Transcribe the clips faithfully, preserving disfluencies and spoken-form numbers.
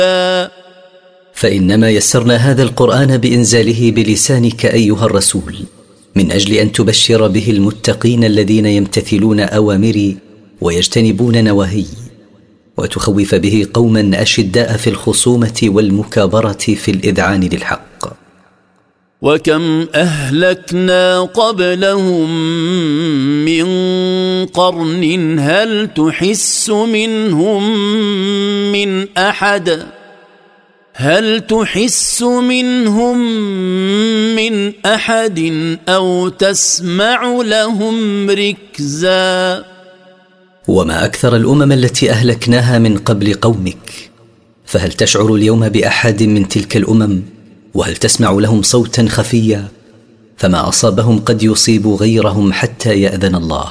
فإنما يسرنا هذا القرآن بإنزاله بلسانك أيها الرسول من أجل أن تبشر به المتقين الذين يمتثلون أوامري ويجتنبون نواهي، وتخوف به قوما أشداء في الخصومة والمكابرة في الإذعان للحق. وكم أهلكنا قبلهم من قرن هل تحس منهم من أحد هل تحس منهم من أحد أو تسمع لهم ركزا. وما أكثر الأمم التي أهلكناها من قبل قومك، فهل تشعر اليوم بأحد من تلك الأمم؟ وهل تسمع لهم صوتا خفيا؟ فما أصابهم قد يصيب غيرهم حتى يأذن الله.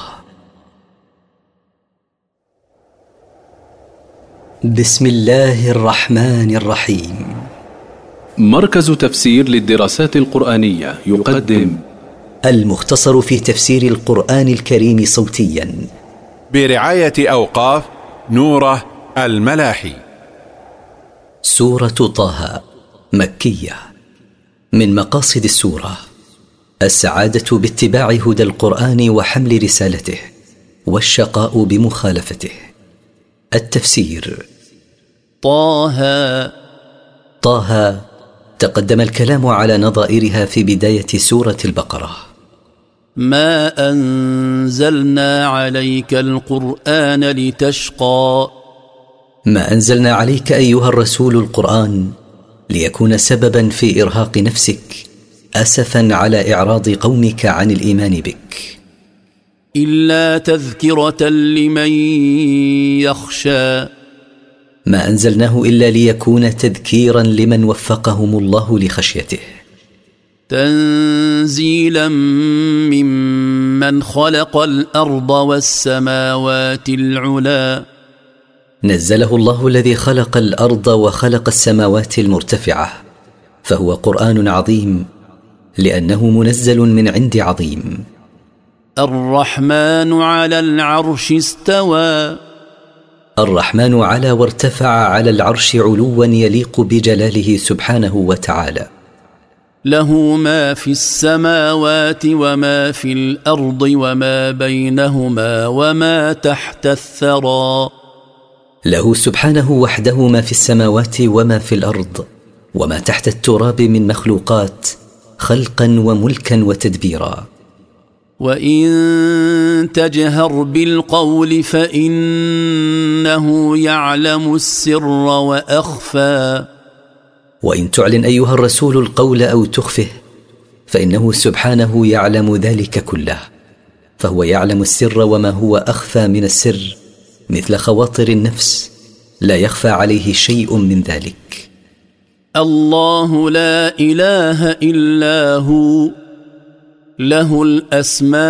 بسم الله الرحمن الرحيم. مركز تفسير للدراسات القرآنية يقدم المختصر في تفسير القرآن الكريم صوتيا برعاية أوقاف نوره الملاحي. سورة طه مكية. من مقاصد السورة السعادة باتباع هدى القرآن وحمل رسالته، والشقاء بمخالفته. التفسير. طه طه تقدم الكلام على نظائرها في بداية سورة البقرة. ما أنزلنا عليك القرآن لتشقى. ما أنزلنا عليك أيها الرسول القرآن ليكون سببا في إرهاق نفسك أسفا على إعراض قومك عن الإيمان بك، إلا تذكرة لمن يخشى. ما أنزلناه إلا ليكون تذكيرا لمن وفقهم الله لخشيته. تنزيلا ممن خلق الأرض والسماوات العلا. نزله الله الذي خلق الأرض وخلق السماوات المرتفعة، فهو قرآن عظيم لأنه منزل من عند عظيم. الرحمن على العرش استوى. الرحمن على وارتفع على العرش علوا يليق بجلاله سبحانه وتعالى. له ما في السماوات وما في الأرض وما بينهما وما تحت الثرى. له سبحانه وحده ما في السماوات وما في الأرض وما تحت التراب من مخلوقات خلقا وملكا وتدبيرا. وإن تجهر بالقول فإنه يعلم السر وأخفى. وإن تعلن أيها الرسول القول أو تخفه فإنه سبحانه يعلم ذلك كله، فهو يعلم السر وما هو أخفى من السر مثل خواطر النفس، لا يخفى عليه شيء من ذلك. الله لا إله إلا هو له الأسماء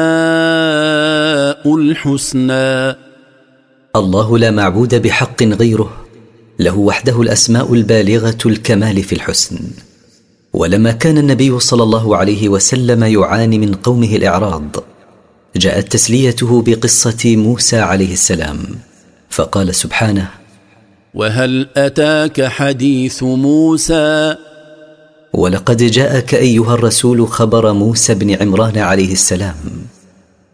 الحسنى. الله لا معبود بحق غيره، له وحده الأسماء البالغة الكمال في الحسن. ولما كان النبي صلى الله عليه وسلم يعاني من قومه الإعراض، جاءت تسليته بقصة موسى عليه السلام، فقال سبحانه: وهل أتاك حديث موسى؟ ولقد جاءك أيها الرسول خبر موسى بن عمران عليه السلام.